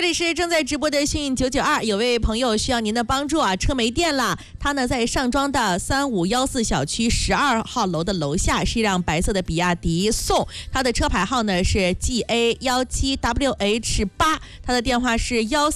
这里是正在直播的幸运992，有位朋友需要您的帮助啊，车没电了。他呢在上庄的3514小区12号楼的楼下，是一辆白色的比亚迪宋，他的车牌号呢是 GA17WH8，他的电话是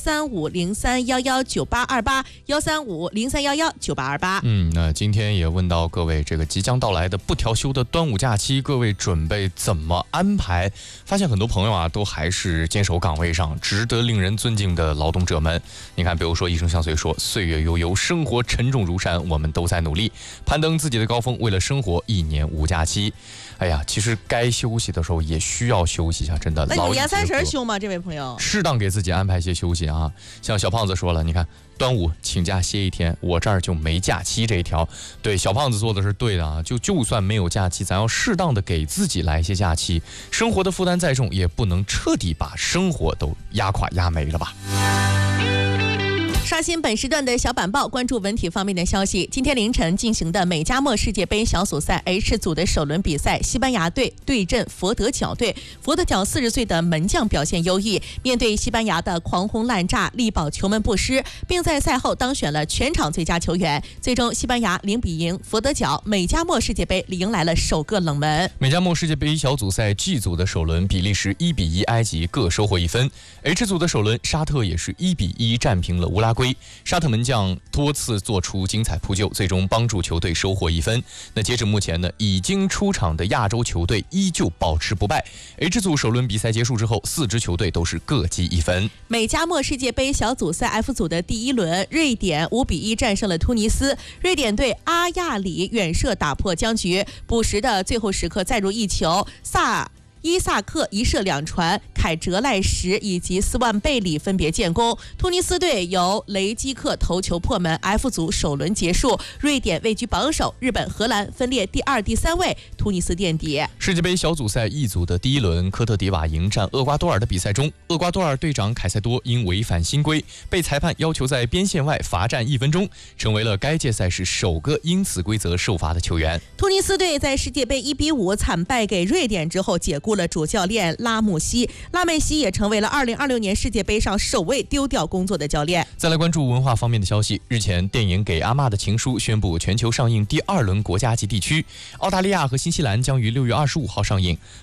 13503119828，13503119828。 那今天也问到各位，这个即将到来的不调休的端午假期，各位准备怎么安排？发现很多朋友啊，都还是坚守岗位上，值得令人尊敬的劳动者们。你看，比如说一生相随说，岁月悠悠，生活沉重如山，我们都在努力攀登自己的高峰，为了生活1年无假期。哎呀，其实该休息的时候也需要休息一下，真的。 那你年30休吗？这位朋友， 适当给自己安排些休息啊。像小胖子说了，你看端午请假歇1天，我这儿就没假期这一条。对，小胖子做的是对的啊，就算没有假期，咱要适当的给自己来一些假期。生活的负担再重，也不能彻底把生活都压垮压没了吧。 刷新本时段的小板报，关注文体方面的消息。今天凌晨进行的美加墨世界杯小组赛 H 组的首轮比赛，西班牙队对阵佛得角队。佛得角40岁的门将表现优异，面对西班牙的狂轰滥炸，力保球门不失，并在赛后当选了全场最佳球员。最终，西班牙0比0佛得角，美加墨世界杯迎来了首个冷门。 美加墨世界杯小组赛 G 组的首轮，比利时1比1埃及各收获1分。H 组的首轮，沙特也是1比1战平了乌拉圭。沙特门将多次做出精彩扑救，最终帮助球队收获1分。那截止目前呢，已经出场的亚洲球队依旧保持不败。H 组首轮比赛结束之后，4支球队都是各积1分。 美加墨世界杯小组赛 F 组的第1轮，瑞典5比1战胜了突尼斯。瑞典队阿亚里远射打破僵局，补时的最后时刻再入一球，伊萨克1射2传，凯哲赖什以及斯万贝里分别建功。突尼斯队由雷基克头球破门。F 组首轮结束，瑞典位居榜首，日本、荷兰分列第2、第3位，突尼斯垫底。 世界杯小组赛 E 组的第1轮，科特迪瓦迎战厄瓜多尔的比赛中，厄瓜多尔队长凯塞多因违反新规，被裁判要求在边线外罚站1分钟，成为了该届赛事首个因此规则受罚的球员。 突尼斯队在世界杯1比5惨败给瑞典之后，解雇了主教练拉梅西也成为了2026年世界杯上首位丢掉工作的教练。 再来关注文化方面的消息，日前电影《给阿嬷的情书》宣布全球上映第2轮国家级地区，澳大利亚和新西兰将于6月25号上映。